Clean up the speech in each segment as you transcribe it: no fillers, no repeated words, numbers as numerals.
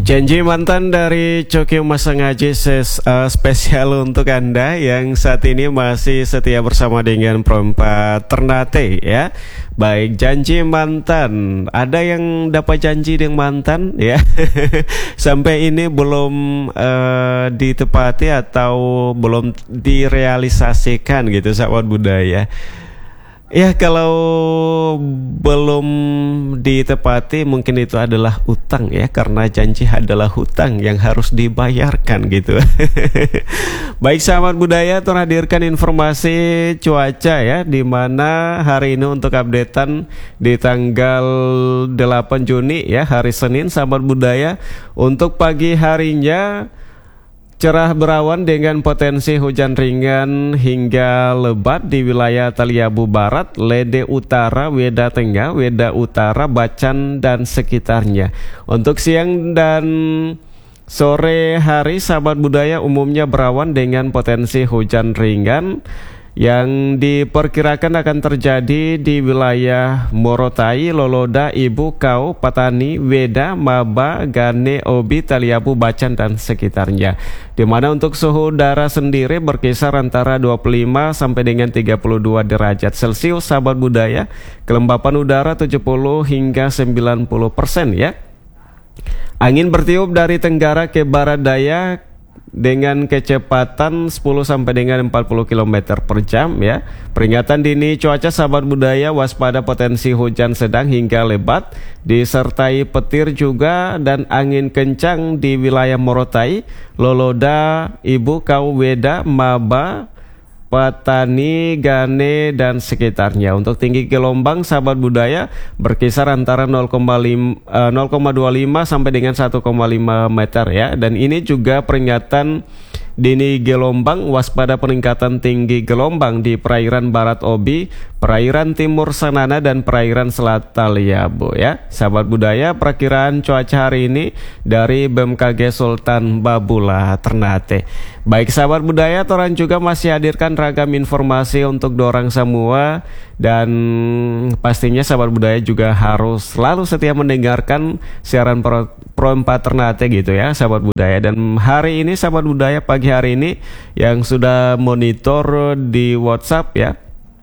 Janji mantan dari Coki Masangaji spesial untuk Anda yang saat ini masih setia bersama dengan Perempat Ternate ya. Baik, janji mantan. Ada yang dapat janji dengan mantan ya. Sampai ini belum ditepati atau belum direalisasikan gitu sahabat budaya. Ya, kalau belum ditepati mungkin itu adalah utang ya, karena janji adalah hutang yang harus dibayarkan gitu. Baik sahabat budaya, terhadirkan informasi cuaca ya, di mana hari ini untuk updatean di tanggal 8 Juni ya, hari Senin sahabat budaya. Untuk pagi harinya cerah berawan dengan potensi hujan ringan hingga lebat di wilayah Taliabu Barat, Lede Utara, Weda Tengah, Weda Utara, Bacan dan sekitarnya. Untuk siang dan sore hari sahabat budaya umumnya berawan dengan potensi hujan ringan yang diperkirakan akan terjadi di wilayah Morotai, Loloda, Ibu, Kau, Patani, Weda, Maba, Gane, Obi, Taliabu, Bacan dan sekitarnya. Di mana untuk suhu udara sendiri berkisar antara 25 sampai dengan 32 derajat Celcius sahabat budaya. Kelembapan udara 70 hingga 90% ya. Angin bertiup dari tenggara ke barat daya dengan kecepatan 10 sampai dengan 40 km per jam ya. Peringatan dini cuaca sahabat budaya, waspada potensi hujan sedang hingga lebat disertai petir juga dan angin kencang di wilayah Morotai, Loloda, Ibu, Kau, Weda, Maba, Patani, Gane dan sekitarnya. Untuk tinggi gelombang sahabat budaya berkisar antara 0,25 sampai dengan 1,5 meter ya. Dan ini juga peringatan dini gelombang, waspada peningkatan tinggi gelombang di perairan Barat Obi, perairan Timur Sanana dan perairan Selat Taliabu ya. Sahabat budaya, perakiraan cuaca hari ini dari BMKG Sultan Babula Ternate. Baik sahabat budaya, Toran juga masih hadirkan ragam informasi untuk dorang semua, dan pastinya sahabat budaya juga harus selalu setia mendengarkan siaran Perempat Ternate gitu ya sahabat budaya. Dan hari ini sahabat budaya, pagi hari ini yang sudah monitor di WhatsApp ya,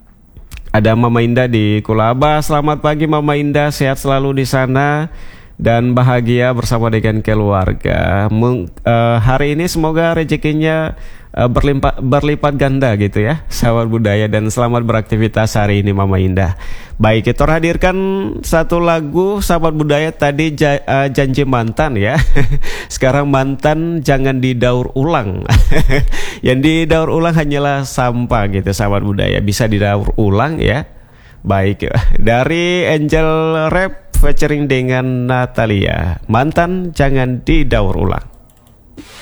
ada Mama Indah di Kulaba. Selamat pagi Mama Indah, sehat selalu di sana dan bahagia bersama dengan keluarga. Hari ini semoga rezekinya berlipat ganda gitu ya sahabat budaya, dan selamat beraktivitas hari ini Mama Indah. Baik, kita hadirkan satu lagu sahabat budaya. Tadi janji mantan ya. Sekarang mantan jangan didaur ulang. Yang didaur ulang hanyalah sampah gitu sahabat budaya, bisa didaur ulang ya. Baik, dari Angel Rap featuring dengan Natalia, mantan jangan didaur ulang.